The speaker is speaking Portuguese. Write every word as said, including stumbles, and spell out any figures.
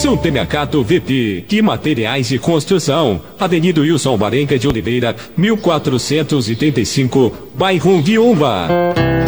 Supermercado V P, que materiais de construção, Avenida Wilson Barenga de Oliveira, mil quatrocentos e trinta e cinco, bairro Viúva.